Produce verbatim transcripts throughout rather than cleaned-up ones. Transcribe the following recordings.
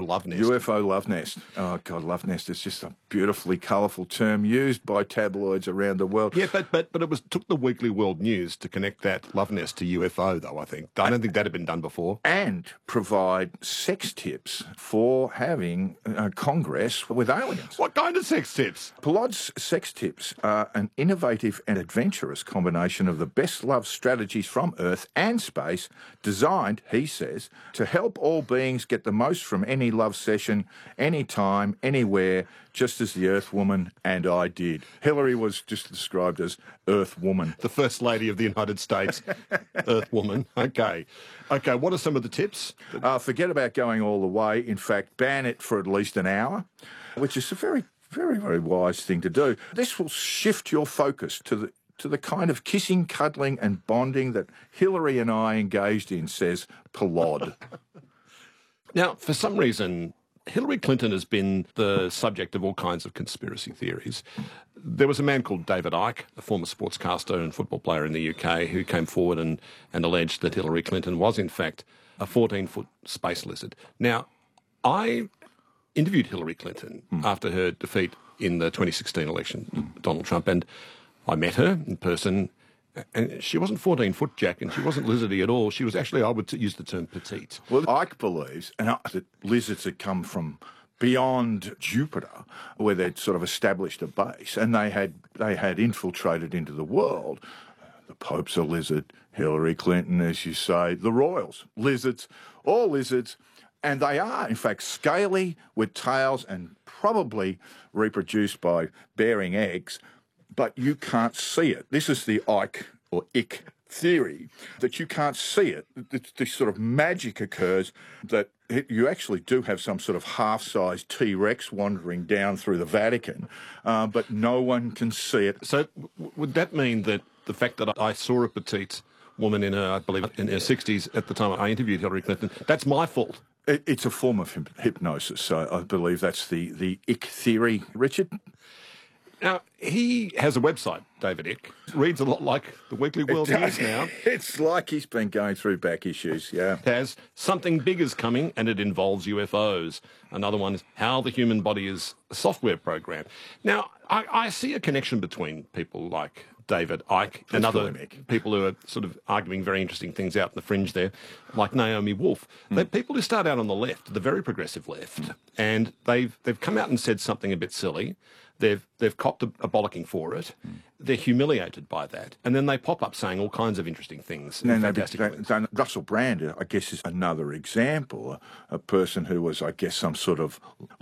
love nest. U F O love nest. Oh, God, love nest is just a beautifully colourful term used by tabloids around the world. Yeah, but but but it was took the Weekly World News to connect that love nest to U F O, though, I think. I don't think that had been done before. And provide sex tips for having a congress with aliens. What kind of sex tips? Plod's sex tips are an innovative and adventurous combination of the best love strategies from Earth and space, designed, he says, to help all beings get the most from any love session, anytime, anywhere, just as the Earth Woman and I did. Hillary was just described as Earth Woman. The First Lady of the United States, Earth Woman. Okay. Okay, what are some of the tips? Uh, forget about going all the way. In fact, ban it for at least an hour, which is a very, very, very wise thing to do. This will shift your focus to the to the kind of kissing, cuddling and bonding that Hillary and I engaged in, says Plod. Now, for some reason, Hillary Clinton has been the subject of all kinds of conspiracy theories. There was a man called David Icke, a former sportscaster and football player in the U K, who came forward and, and alleged that Hillary Clinton was, in fact, a fourteen-foot space lizard. Now, I interviewed Hillary Clinton mm. after her defeat in the twenty sixteen election, mm. Donald Trump, and I met her in person, and she wasn't fourteen-foot, Jack, and she wasn't lizardy at all. She was actually, I would use the term petite. Well, Ike believes and uh, that lizards had come from beyond Jupiter, where they'd sort of established a base, and they had they had infiltrated into the world. The Pope's a lizard, Hillary Clinton, as you say, the royals, lizards, all lizards, and they are, in fact, scaly with tails and probably reproduced by bearing eggs, but you can't see it. This is the Ike or Ick theory, that you can't see it. This sort of magic occurs that you actually do have some sort of half-sized T-Rex wandering down through the Vatican, uh, but no one can see it. So w- would that mean that the fact that I saw a petite woman in her, I believe, in her sixties at the time I interviewed Hillary Clinton, that's my fault? It, it's a form of hypnosis, so I believe that's the, the Ick theory, Richard. Now, he has a website, David Icke. Reads a lot like the Weekly World News now. It's like he's been going through back issues, yeah. It has Something Big is Coming, and it involves U F Os. Another one is How the Human Body is a Software Program. Now, I, I see a connection between people like David Icke and Let's other people who are sort of arguing very interesting things out in the fringe there, like Naomi Wolf. Mm. They're people who start out on the left, the very progressive left, mm. and they've they've come out and said something a bit silly. They've they've copped a, a bollocking for it. Mm. They're humiliated by that, and then they pop up saying all kinds of interesting things. And they, they, they, Russell Brand, I guess, is another example. A, a person who was, I guess, some sort of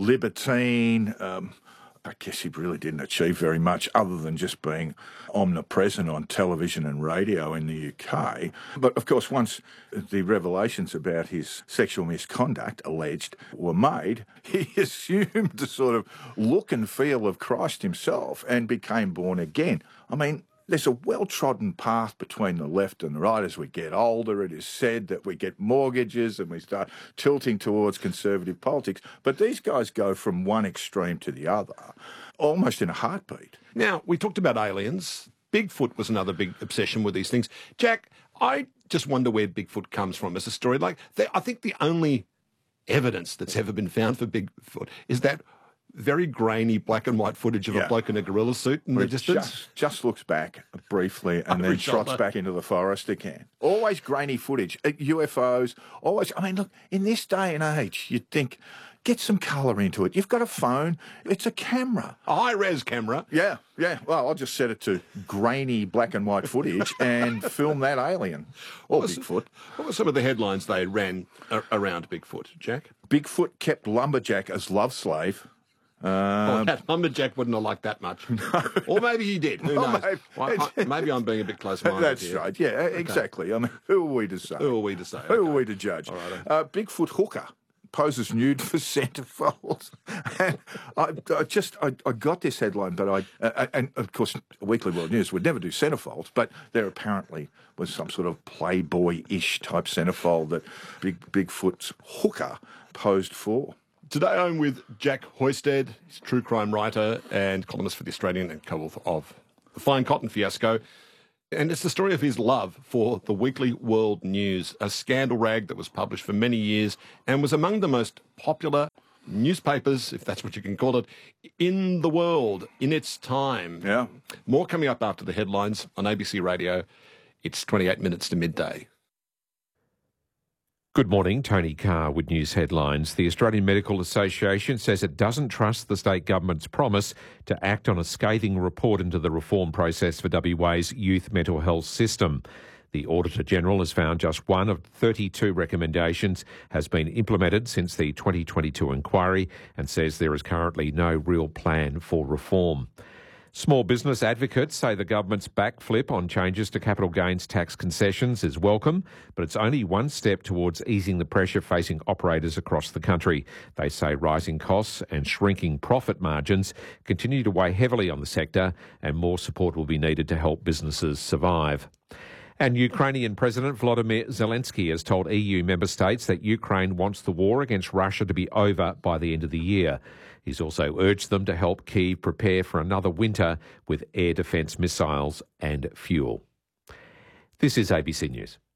libertine. Um, I guess he really didn't achieve very much other than just being omnipresent on television and radio in the U K. But, of course, once the revelations about his sexual misconduct, alleged, were made, he assumed the sort of look and feel of Christ himself and became born again. I mean, there's a well-trodden path between the left and the right. As we get older, it is said that we get mortgages and we start tilting towards conservative politics. But these guys go from one extreme to the other, almost in a heartbeat. Now, we talked about aliens. Bigfoot was another big obsession with these things. Jack, I just wonder where Bigfoot comes from as a story. Like, I think the only evidence that's ever been found for Bigfoot is that very grainy black and white footage of yeah. a bloke in a gorilla suit in the distance. Just, just looks back briefly and then trots shoulder. back into the forest again. Always grainy footage. U F Os, always. I mean, look, in this day and age, you'd think, get some colour into it. You've got a phone. It's a camera. A high-res camera. Yeah, yeah. Well, I'll just set it to grainy black and white footage and film that alien. Or what Bigfoot. Some, what were some of the headlines they ran around Bigfoot, Jack? Bigfoot kept lumberjack as love slave. Um, well, that lumberjack wouldn't have liked that much. No. Or maybe he did. Who well, knows? Maybe, well, I, maybe I'm being a bit close-minded That's here. right. Yeah, okay. Exactly. I mean, who are we to say? Who are we to say? Who okay. are we to judge? All right. Uh, Bigfoot hooker poses nude for centrefolds. And I, I just, I, I got this headline, but I, uh, and of course, Weekly World News would never do centrefolds, but there apparently was some sort of Playboy-ish type centrefold that Big Bigfoot's hooker posed for. Today I'm with Jack Hoysted, he's a true crime writer and columnist for The Australian and co-author of The Fine Cotton Fiasco. And it's the story of his love for the Weekly World News, a scandal rag that was published for many years and was among the most popular newspapers, if that's what you can call it, in the world in its time. Yeah. More coming up after the headlines on A B C Radio. It's twenty-eight minutes to midday. Good morning, Tony Carr with News Headlines. The Australian Medical Association says it doesn't trust the state government's promise to act on a scathing report into the reform process for W A's youth mental health system. The Auditor-General has found just one of thirty-two recommendations has been implemented since the twenty twenty-two inquiry and says there is currently no real plan for reform. Small business advocates say the government's backflip on changes to capital gains tax concessions is welcome, but it's only one step towards easing the pressure facing operators across the country. They say rising costs and shrinking profit margins continue to weigh heavily on the sector, and more support will be needed to help businesses survive. And Ukrainian President Volodymyr Zelensky has told E U member states that Ukraine wants the war against Russia to be over by the end of the year. He's also urged them to help Kyiv prepare for another winter with air defence missiles and fuel. This is A B C News.